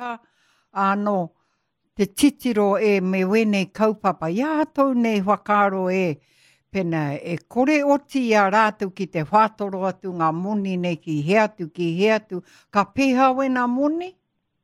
ka ano te titiro e me wene kaupapa. Ia tau nei whakaro e pena e kore oti a rātou ki te whātoro atu ngā moni nei ki he atu. Ka pēha wena moni?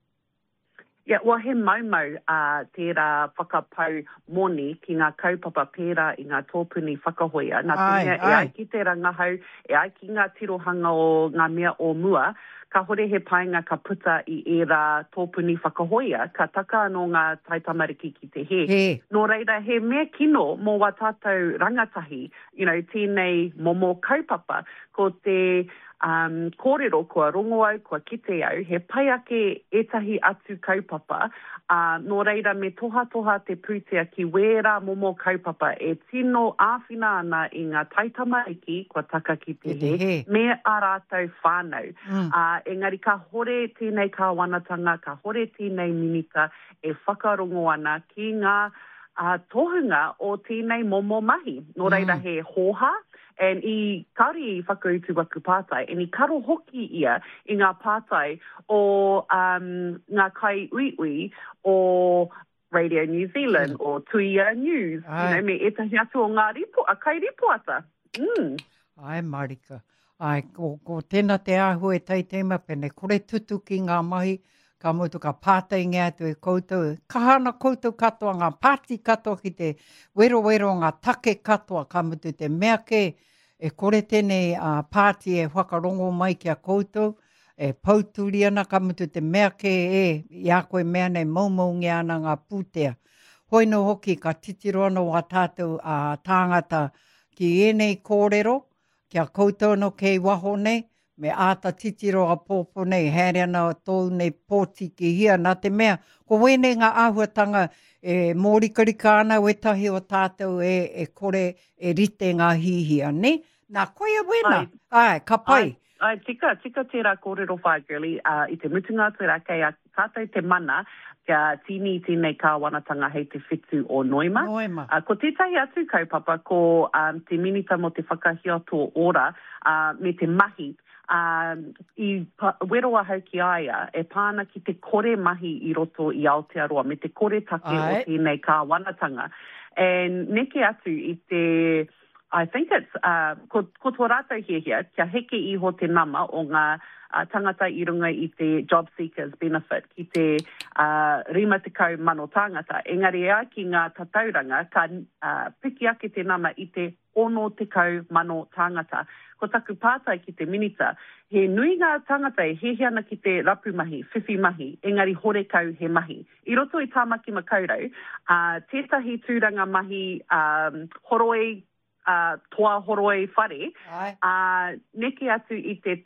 Yeah, well, he maumau tērā whakapau moni ki ngā kaupapa pērā i ngā tōpuni whakahoia. Nā tēnea, e ai ki te rangahau, e ai ki ngā tirohanga o ngā mea o mua, ka hore he painga ka puta i ērā tōpuni whakahoia, ka taka anō ngā taitamariki ki te he. Nō reira, he mea kino mō wā tātou rangatahi, tēnei momo kaupapa, ko te kōrero kua rongo au, kua kite au, he pai ake etahi atu kaupapa, nō reira me toha te pūtea ki wērā momo kaupapa e tino āwhina ana i ngā taitamariki kua taka ki te he, me a rātou whānau. Engari ka hore tēnei kāwanatanga, ka hore tēnei minita e whakarongo ana ki ngā tohunga o tēnei momo mahi. Nō reira he hoha, and I kari whakautu waku pātai, and I karo hoki ia I ngā pātai o ngā kai uiui o Radio New Zealand o Tuia News. Me etahi atu o ngā ripo, a kai ripoata. Ai, Marika. Ai, ko tēnā te ahu e teitema pene, kore tutu ki ngā mahi, ka mutu ka pātai ngā atu e koutou. Kahana koutou katoa, ngā pāti katoa ki te wero ngā take katoa, ka mutu te mea ke, e kore tēnei pāti e whakarongo mai ki a koutou, e pauturi ana ka mutu te mea ke i a koe mea nei maumau ana ngā pūtea. Hoi no hoki ka titiro ana wā tātou tāngata ki enei kōrero, ki a koutou no kei waho nei, me āta titiro a pōpō nei, here ana tōu nei pōti ki hia, nā te mea, ko wene ngā āhuatanga e mōrikarika ana wetahi o tātou e kore e rite ngā hihia, ne? Nā koia wena, ai, ka pai. Ai, tika tērā kōrero whai, girlie, I te mutunga te rake a kātou te mana, kia tini tēnei kāwanatanga hei te whitu o Noima. Ko tētahi atu kaupapa, ko te minita mo te whakahiato ora me te mahi, I wero ahau ki aia, e pāna ki te kore mahi I roto I Aotearoa, me te kore take o tēnei kāwanatanga. And neke atu I te, I think it's, ko tō rātou hia, kia heke iho te nama o ngā tangata I runga I te Job Seekers Benefit, ki te 50,000 tangata. Engari ea ki ngā tatauranga, ka piki ake te nama I te 60,000 tangata. Ko taku pātai ki te minita, he nui ngā tangata e hehe ana ki te rapu mahi, whiwhi mahi, engari hore kau he mahi. I roto I tāmaki makaurau, tētahi tūranga mahi horoi, toa horoi whare, neke atu I te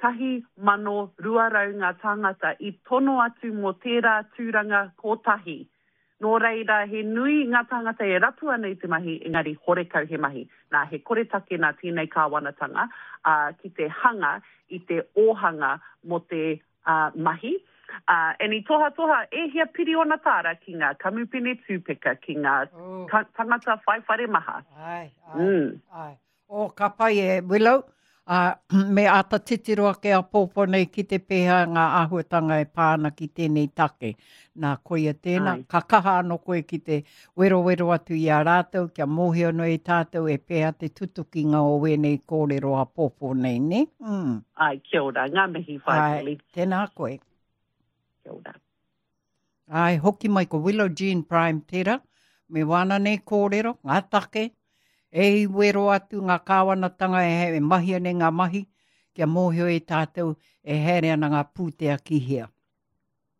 1,200 ngā tangata I tono atu mo tērā tūranga kotahi. Nō reira, he nui ngā tangata e rapu ana I te mahi, engari hore kau he mahi. Nā he kore take nā tēnei kāwanatanga, ki te hanga I te ohanga mo te mahi. And I toha, e hea piri ona tāra ki ngā kamupene tūpeka, ki ngā tangata whaiwhare maha. Ai. O ka pai e Willow, me ata titiro ake a pōpō nei ki te pēha ngā āhuatanga e pāna ki tēnei take. Nā koia tēnā, ka kaha anō koe ki te wero atu I a rātou, kia mōhio no I tātou e pēha te tutuki ngā o wenei kōrero a pōpō nei, ne? Ai, kia ora, ngā mihi whai. Ai, tēnā koe. Kia ora. Ai, hoki mai ko Willow Jean Prime tērā, me wana nei kōrero, ngā take, e wero atu ngā kāwanatanga e mahi ane ngā mahi, kia mōhio e tātou e here ana ngā pūtea ki hea.